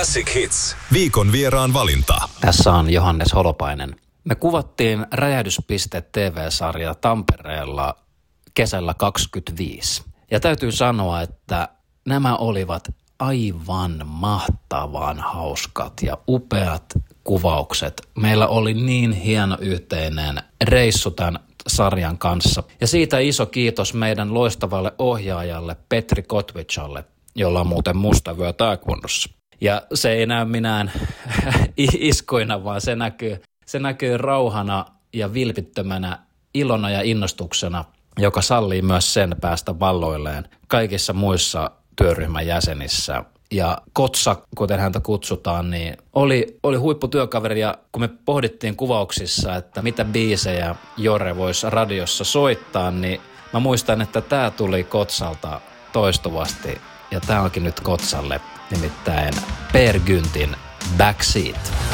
Classic Hits. Viikon vieraan valinta. Tässä on Johannes Holopainen. Me kuvattiin Räjähdyspiste TV-sarja Tampereella kesällä 2025. Ja täytyy sanoa, että nämä olivat aivan mahtavan hauskat ja upeat kuvaukset. Meillä oli niin hieno yhteinen reissu tämän sarjan kanssa. Ja siitä iso kiitos meidän loistavalle ohjaajalle Petri Kotvicalle, jolla on muuten musta vyö taekwondossa. Ja se ei näy minään iskoina, vaan se näkyy rauhana ja vilpittömänä ilona ja innostuksena, joka sallii myös sen päästä valloilleen kaikissa muissa työryhmän jäsenissä. Ja Kotsa, kuten häntä kutsutaan, niin oli huipputyökaveri, ja kun me pohdittiin kuvauksissa, että mitä biisejä Jore voisi radiossa soittaa, niin mä muistan, että tää tuli Kotsalta toistuvasti, ja tää onkin nyt Kotsalle, nimittäin Per Gyntin Backseat.